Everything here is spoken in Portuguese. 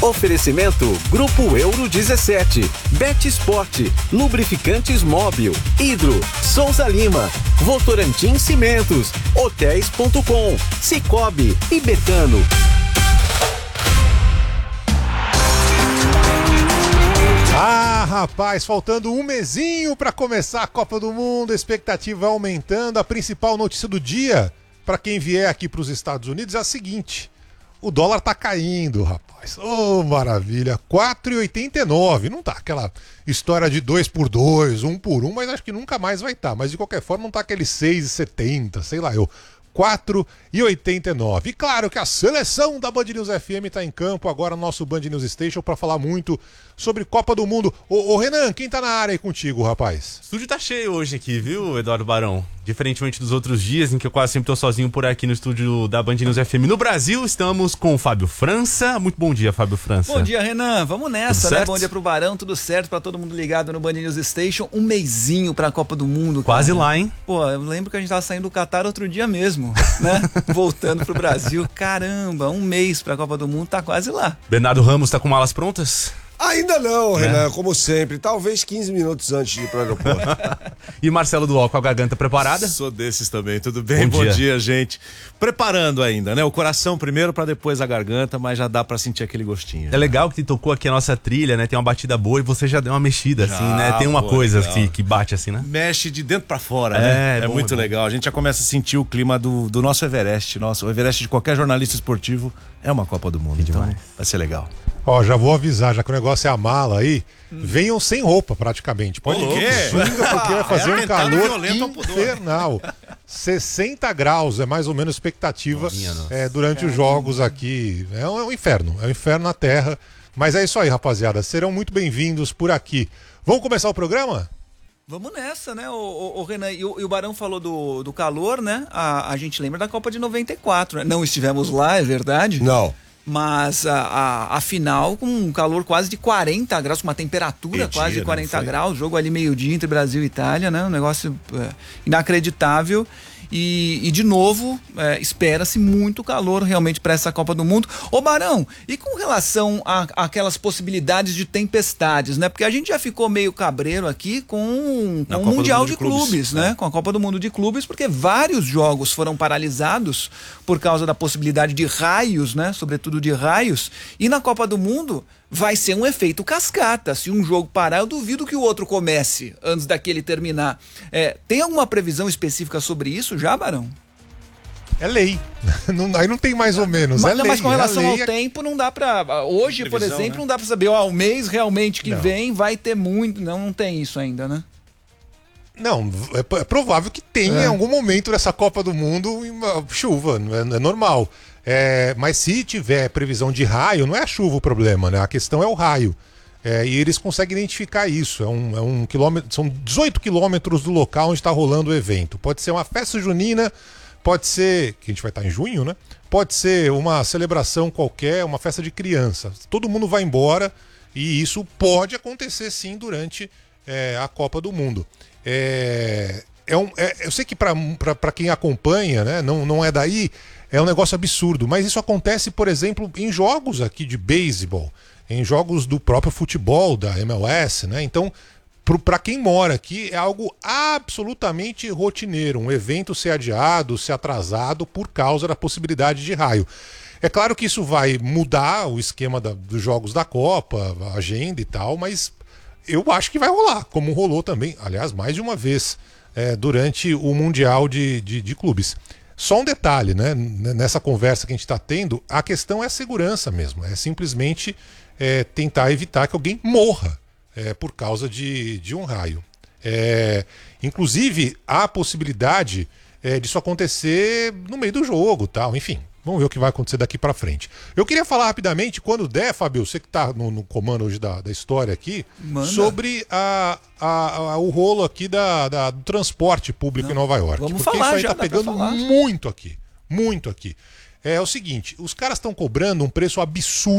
Oferecimento Grupo Euro 17, Bet Sport, Lubrificantes Móbil, Hidro, Souza Lima, Votorantim Cimentos, Hotéis.com, Cicobi e Betano. Ah, rapaz, faltando um mesinho para começar a Copa do Mundo, a expectativa aumentando. A principal notícia do dia, para quem vier aqui para os Estados Unidos, é a seguinte: o dólar tá caindo, rapaz. Oh, maravilha, 4,89. Não tá aquela história de 2 por 2, 1 por 1, mas acho que nunca mais vai estar. Mas de qualquer forma não tá aquele 6,70, sei lá eu. 4,89. E claro que a seleção da Band News FM está em campo agora no nosso Band News Station para falar muito sobre Copa do Mundo. Ô Renan, quem tá na área aí contigo, rapaz? O estúdio tá cheio hoje aqui, viu, Eduardo Barão? Diferentemente dos outros dias em que eu quase sempre tô sozinho por aqui no estúdio da Band News FM no Brasil, estamos com o Fábio França. Muito bom dia, Fábio França. Bom dia, Renan. Vamos nessa, né? Bom dia pro Barão, tudo certo pra todo mundo ligado no Band News Station. Um mesinho pra Copa do Mundo, cara. Quase lá, hein? Pô, eu lembro que a gente tava saindo do Catar outro dia mesmo, né? Voltando pro Brasil. Caramba, um mês pra Copa do Mundo, tá quase lá. Bernardo Ramos tá com malas prontas? Ainda não, Renan, como sempre. Talvez 15 minutos antes de ir pro aeroporto. E Marcelo Dual com a garganta preparada? Sou desses também, tudo bem? Bom dia, gente. Preparando ainda, né? O coração primeiro pra depois a garganta, mas já dá pra sentir aquele gostinho. É legal que tocou aqui a nossa trilha, né? Tem uma batida boa e você já deu uma mexida, assim, né? Tem uma coisa assim, que bate assim, né? Mexe de dentro pra fora, né? É muito legal. A gente já começa a sentir o clima do nosso Everest. O Everest de qualquer jornalista esportivo é uma Copa do Mundo. Então vai ser legal. Ó, já vou avisar, já que o negócio é a mala aí, venham sem roupa praticamente. Pode ir de sunga, porque vai fazer um calor infernal. 60 graus é mais ou menos a expectativa durante os jogos aqui. É um inferno na Terra. Mas é isso aí, rapaziada. Serão muito bem-vindos por aqui. Vamos começar o programa? Vamos nessa, né, o Renan? E o Barão falou do calor, né? A gente lembra da Copa de 94, né? Não estivemos lá, é verdade? Não. Mas a final com um calor quase de 40 graus, com uma temperatura quase de 40 graus, jogo ali meio-dia entre Brasil e Itália, né? Um negócio inacreditável. E de novo, espera-se muito calor realmente para essa Copa do Mundo. Ô Barão, e com relação àquelas possibilidades de tempestades, né? Porque a gente já ficou meio cabreiro aqui com o Mundial de Clubes, né? Com a Copa do Mundo de Clubes, porque vários jogos foram paralisados por causa da possibilidade de raios, né? Sobretudo de raios. E na Copa do Mundo vai ser um efeito cascata. Se um jogo parar, eu duvido que o outro comece antes daquele terminar. Tem alguma previsão específica sobre isso já, Barão? É lei. Aí não tem mais ou menos. Mas com relação ao tempo, não dá pra. Hoje, por exemplo, né? Não dá pra saber. O mês realmente que vem vai ter muito. Não tem isso ainda, né? Não, é provável que tenha em algum momento dessa Copa do Mundo chuva, é normal. Mas se tiver previsão de raio, não é a chuva o problema, né? A questão é o raio. E eles conseguem identificar isso. São 18 quilômetros do local onde está rolando o evento. Pode ser uma festa junina, pode ser, que a gente vai estar em junho, né? Pode ser uma celebração qualquer, uma festa de criança. Todo mundo vai embora e isso pode acontecer sim durante a Copa do Mundo. Eu sei que para quem acompanha, né, não é daí, é um negócio absurdo, mas isso acontece, por exemplo, em jogos aqui de beisebol, em jogos do próprio futebol, da MLS, né? Então, para quem mora aqui, é algo absolutamente rotineiro, um evento ser adiado, ser atrasado por causa da possibilidade de raio. É claro que isso vai mudar o esquema dos jogos da Copa, a agenda e tal, mas eu acho que vai rolar, como rolou também, aliás, mais de uma vez, durante o Mundial de Clubes. Só um detalhe, né? Nessa conversa que a gente está tendo, a questão é a segurança mesmo. É simplesmente tentar evitar que alguém morra por causa de um raio. Inclusive, há a possibilidade disso acontecer no meio do jogo, tal, enfim. Vamos ver o que vai acontecer daqui para frente. Eu queria falar rapidamente, quando der, Fábio, você que está no comando hoje da história aqui, sobre o rolo aqui do transporte público em Nova York. Vamos porque falar, isso aí já está pegando muito aqui. É o seguinte, os caras estão cobrando um preço absurdo